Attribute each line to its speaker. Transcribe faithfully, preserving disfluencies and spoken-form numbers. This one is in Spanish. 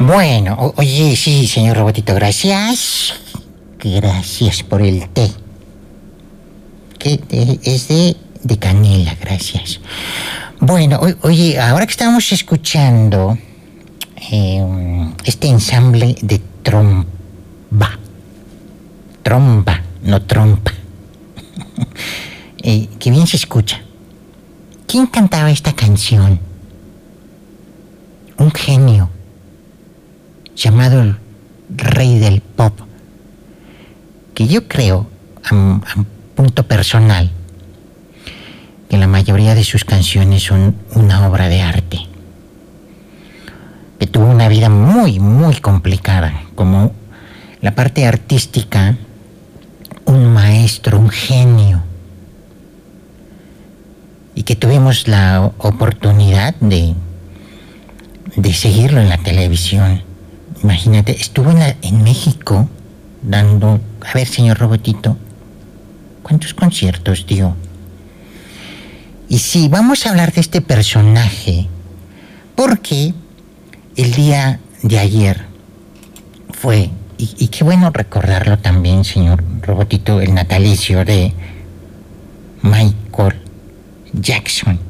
Speaker 1: Bueno, o- oye, sí, señor Robotito, gracias. Gracias por el té. Que eh, es de, de canela, gracias. Bueno, o- oye, ahora que estamos escuchando eh, este ensamble de tromba, tromba, no trompa, eh, que bien se escucha. ¿Quién cantaba esta canción? Un genio llamado el rey del pop, que yo creo, a, a punto personal, que la mayoría de sus canciones son una obra de arte, que tuvo una vida muy, muy complicada, como la parte artística, un maestro, un genio, y que tuvimos la oportunidad de, de seguirlo en la televisión. Imagínate, estuvo en, la, en México dando, a ver, señor Robotito, ¿cuántos conciertos dio? Y sí, vamos a hablar de este personaje, porque el día de ayer fue, y, y qué bueno recordarlo también, señor Robotito, el natalicio de Michael Jackson.